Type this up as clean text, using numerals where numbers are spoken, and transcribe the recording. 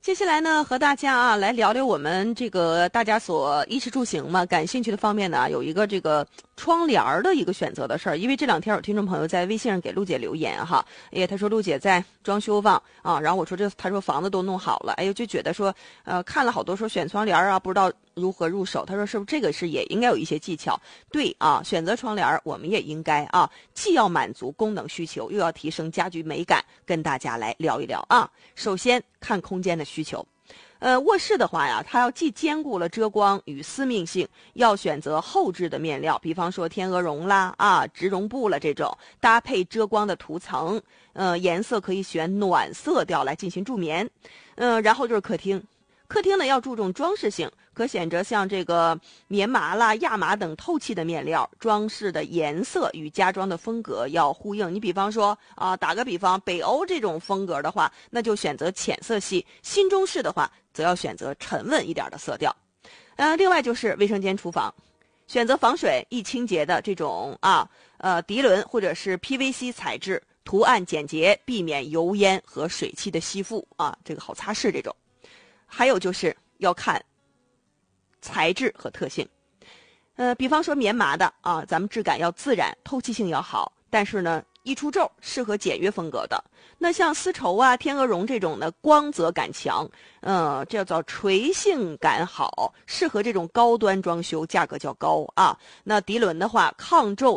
接下来呢，和大家来聊聊我们这个大家所衣食住行嘛感兴趣的方面呢，有一个这个窗帘的一个选择的事儿。因为这两天有听众朋友在微信上给陆姐留言哈，他说陆姐在装修房啊，然后我说他说房子都弄好了，就觉得说看了好多说选窗帘啊，不知道如何入手。他说是不是这个是也应该有一些技巧？对啊，选择窗帘我们也应该既要满足功能需求，又要提升家居美感，跟大家来聊一聊啊。首先看空间的需求。卧室的话呀，它要既兼顾了遮光与私密性，要选择厚质的面料，比方说天鹅绒啦、植绒布了这种，搭配遮光的涂层，颜色可以选暖色调来进行助眠。然后就是客厅。客厅呢要注重装饰性，可选择像这个棉麻啦、亚麻等透气的面料，装饰的颜色与家装的风格要呼应。你比方说打个比方，北欧这种风格的话，那就选择浅色系；新中式的话，则要选择沉稳一点的色调。另外就是卫生间、厨房，选择防水易清洁的这种涤纶或者是 PVC 材质，图案简洁，避免油烟和水汽的吸附这个好擦拭这种。还有就是要看材质和特性，比方说棉麻的咱们质感要自然，透气性要好，但是呢易出皱，适合简约风格的。那像丝绸天鹅绒这种呢，光泽感强，这叫垂性感好，适合这种高端装修，价格较高那涤纶的话，抗皱